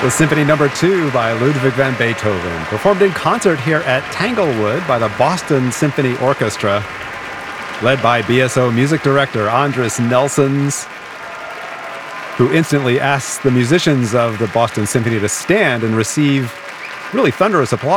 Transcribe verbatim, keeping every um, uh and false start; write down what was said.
The Symphony Number Two by Ludwig van Beethoven, performed in concert here at Tanglewood by the Boston Symphony Orchestra, led by B S O music director Andris Nelsons, who instantly asks the musicians of the Boston Symphony to stand and receive really thunderous applause.